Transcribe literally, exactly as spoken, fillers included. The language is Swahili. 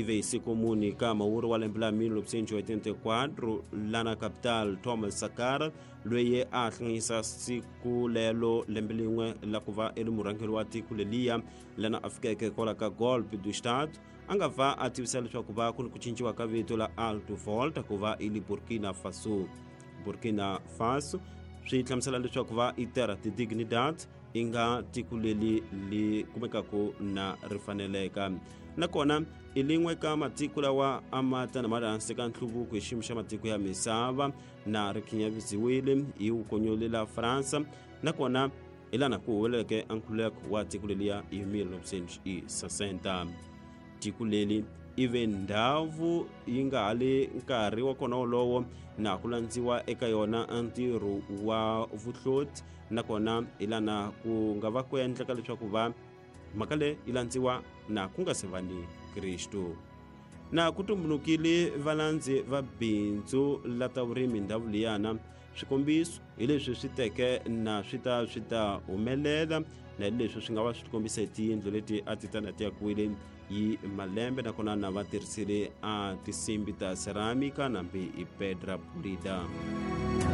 ive siku muni kama uru wa lembla mille neuf cent quatre-vingt-quatro lana capital Thomas Sankara lweye ahlangisa siku lelo lembelinwe la kuva ili murangeli wa tiku lelia lana afike kola ka golpe du Estado angava ativisela swa kuva kuni kuchinchiwa ka vito la Alto Volta kuva ili Burkina Faso. Burkina Faso swi hlamusela leswaku va i terra de dignidade inga tiku leli li kumekaka na rifaneleka nakona ilin'we ka matiko lawa amata na maransi ka nhluvuko hi xiyimo xa matiko ya misava na rikhinyavisiwile hi ukonyoli la Fransa nakona ilana ku huweleke ankhululeko wa tiku leliya hi mille neuf cent sessenta. Tiku leli ive ndhawu yi nga hali nkarhi wa kona wolowo na ku landziwa eka yona ntirho wa vuhloti nakona ilana ku nga va ku endleka leswaku va mhaka leyi yi landziwa na ku nga se va ni Kristo. Na ku tumbulukile valandzi va bindzu la ta vurimi ndhawu liyana swikombiso hi leswi swi teke na swi ta swi ta humelela na leswi swi nga va swi kombisa hi tiyindlu leti a ti tana ti yakiwile hi malembe nakona na va tirhisile a tisimbi ta ceramica nambe i pedra pulida.